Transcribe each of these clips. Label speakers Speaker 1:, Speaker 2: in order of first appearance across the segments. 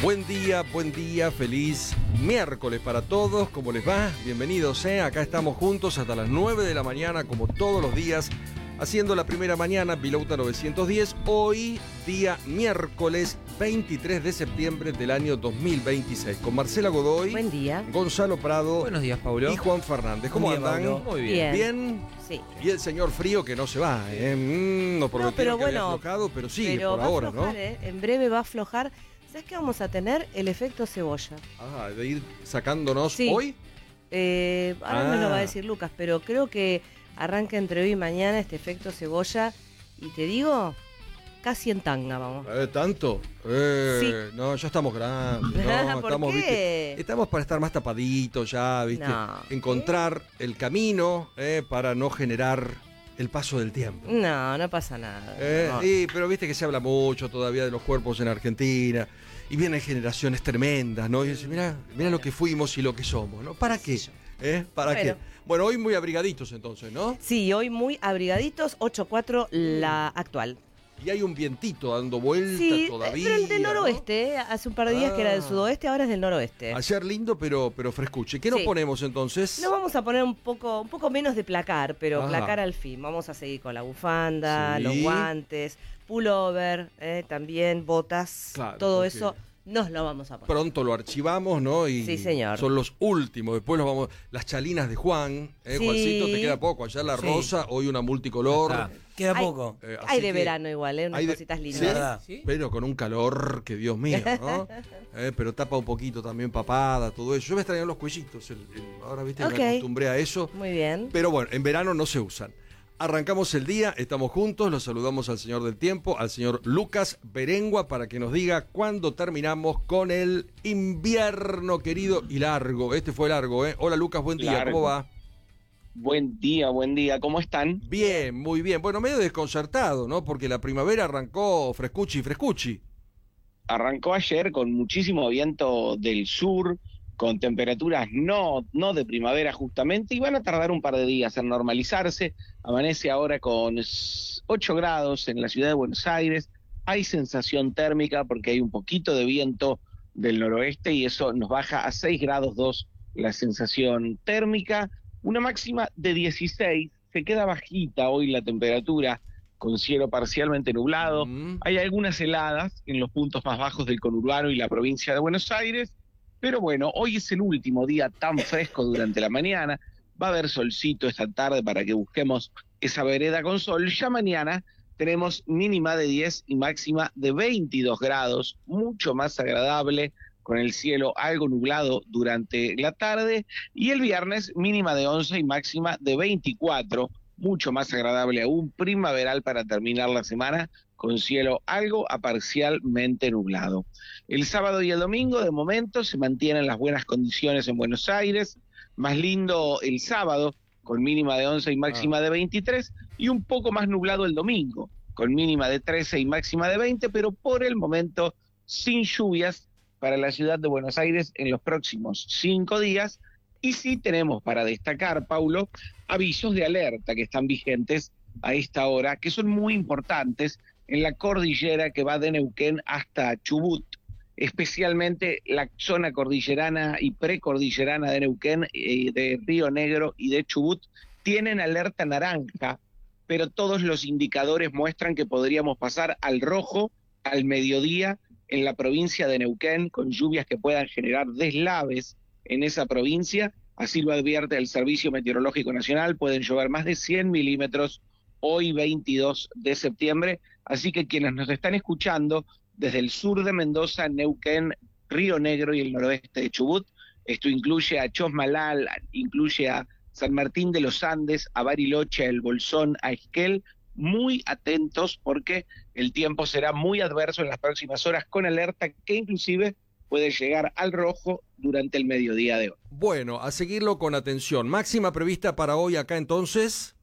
Speaker 1: Buen día, feliz miércoles para todos, ¿cómo les va? Bienvenidos, acá estamos juntos hasta las 9 de la mañana, como todos los días, haciendo la primera mañana, Vilauta 910, hoy día miércoles 23 de septiembre del año 2026, con Marcela Godoy,
Speaker 2: buen día,
Speaker 1: Gonzalo Prado,
Speaker 3: buenos días, Paulo,
Speaker 1: y Juan Fernández. ¿Cómo andan?
Speaker 3: Paulo. Muy bien.
Speaker 1: ¿Bien?
Speaker 2: Sí.
Speaker 1: Y el señor frío que no se va, no prometieron que había aflojado, pero sigue por ahora,
Speaker 2: aflojar,
Speaker 1: ¿no?
Speaker 2: En breve va a aflojar. ¿Sabes qué vamos a tener? El efecto cebolla.
Speaker 1: Ah, de ir sacándonos
Speaker 2: sí.
Speaker 1: hoy.
Speaker 2: Ahora me lo va a decir Lucas, pero creo que arranca entre hoy y mañana este efecto cebolla. Y te digo, casi en tanga vamos.
Speaker 1: ¿Tanto?
Speaker 2: Sí.
Speaker 1: No, ya estamos grandes. No,
Speaker 2: ¿Por
Speaker 1: estamos,
Speaker 2: qué?
Speaker 1: ¿viste? Estamos para estar más tapaditos ya, ¿viste?
Speaker 2: No.
Speaker 1: Encontrar el camino para no generar el paso del tiempo.
Speaker 2: No pasa nada. No.
Speaker 1: Sí, pero viste que se habla mucho todavía de los cuerpos en Argentina y vienen generaciones tremendas, ¿no? Y dicen, mira lo que fuimos y lo que somos, ¿no? ¿Para qué? ¿Para qué? Bueno, hoy muy abrigaditos entonces, ¿no?
Speaker 2: Sí, hoy muy abrigaditos, 8.4 la actual.
Speaker 1: Y hay un vientito dando vuelta todavía.
Speaker 2: Pero el del noroeste, ¿no? Hace un par de días que era del sudoeste, ahora es del noroeste.
Speaker 1: Ayer lindo, pero frescuche. ¿Qué nos ponemos entonces?
Speaker 2: Nos vamos a poner un poco menos de placar, pero placar al fin. Vamos a seguir con la bufanda, los guantes, pullover, también botas, claro, todo eso. Nos lo vamos a poner.
Speaker 1: Pronto lo archivamos, ¿no? Y
Speaker 2: sí, señor.
Speaker 1: Son los últimos. Después los vamos. Las chalinas de Juan. Sí. Juancito, te queda poco. Ayer la rosa, hoy una multicolor.
Speaker 3: Queda poco.
Speaker 2: Hay de verano igual, unas cositas lindas.
Speaker 1: ¿Sí? Pero con un calor que Dios mío, ¿no? Pero tapa un poquito también papada, todo eso. Yo me extrañan los cuellitos. Ahora, viste, me acostumbré a eso.
Speaker 2: Muy bien.
Speaker 1: Pero bueno, en verano no se usan. Arrancamos el día, estamos juntos, los saludamos al señor del tiempo, al señor Lucas Berengua, para que nos diga cuándo terminamos con el invierno querido y largo. Este fue largo, ¿eh? Hola Lucas, buen día, largo. ¿Cómo va?
Speaker 4: Buen día, ¿cómo están?
Speaker 1: Bien, muy bien. Bueno, medio desconcertado, ¿no? Porque la primavera arrancó frescuchi.
Speaker 4: Arrancó ayer con muchísimo viento del sur, con temperaturas no de primavera justamente, y van a tardar un par de días en normalizarse. Amanece ahora con 8 grados en la ciudad de Buenos Aires, hay sensación térmica porque hay un poquito de viento del noroeste y eso nos baja a 6 grados 2 la sensación térmica, una máxima de 16, se queda bajita hoy la temperatura con cielo parcialmente nublado, hay algunas heladas en los puntos más bajos del conurbano y la provincia de Buenos Aires. Pero bueno, hoy es el último día tan fresco durante la mañana, va a haber solcito esta tarde para que busquemos esa vereda con sol. Ya mañana tenemos mínima de 10 y máxima de 22 grados, mucho más agradable, con el cielo algo nublado durante la tarde, y el viernes mínima de 11 y máxima de 24, mucho más agradable aún, primaveral para terminar la semana, con cielo algo a parcialmente nublado. El sábado y el domingo, de momento, se mantienen las buenas condiciones en Buenos Aires, más lindo el sábado, con mínima de 11 y máxima de 23, y un poco más nublado el domingo, con mínima de 13 y máxima de 20, pero por el momento sin lluvias para la ciudad de Buenos Aires en los próximos 5 días, y sí tenemos para destacar, Paulo, avisos de alerta que están vigentes a esta hora, que son muy importantes en la cordillera que va de Neuquén hasta Chubut, especialmente la zona cordillerana y precordillerana de Neuquén, de Río Negro y de Chubut, tienen alerta naranja, pero todos los indicadores muestran que podríamos pasar al rojo al mediodía en la provincia de Neuquén, con lluvias que puedan generar deslaves en esa provincia. Así lo advierte el Servicio Meteorológico Nacional, pueden llover más de 100 milímetros hoy 22 de septiembre, así que quienes nos están escuchando desde el sur de Mendoza, Neuquén, Río Negro y el noroeste de Chubut, esto incluye a Chosmalal, incluye a San Martín de los Andes, a Bariloche, a El Bolsón, a Esquel, muy atentos porque el tiempo será muy adverso en las próximas horas, con alerta que inclusive puede llegar al rojo durante el mediodía de hoy.
Speaker 1: Bueno, a seguirlo con atención. Máxima prevista para hoy acá entonces.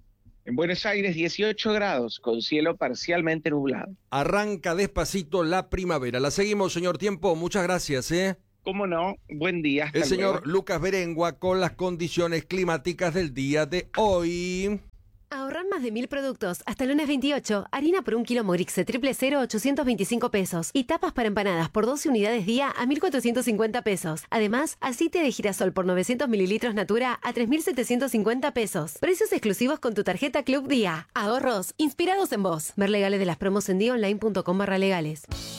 Speaker 4: En Buenos Aires 18 grados, con cielo parcialmente nublado.
Speaker 1: Arranca despacito la primavera. La seguimos, señor Tiempo. Muchas gracias,
Speaker 4: ¿Cómo no? Buen día.
Speaker 1: El señor Lucas Berengua con las condiciones climáticas del día de hoy.
Speaker 3: Ahorrar más de 1000 productos. Hasta el lunes 28. Harina por 1 kilo Morixe 000 825 pesos. Y tapas para empanadas por 12 unidades día a 1450 pesos. Además, aceite de girasol por 900 mililitros Natura a 3750 pesos. Precios exclusivos con tu tarjeta Club Día. Ahorros inspirados en vos. Ver legales de las promos en dionline.com/legales.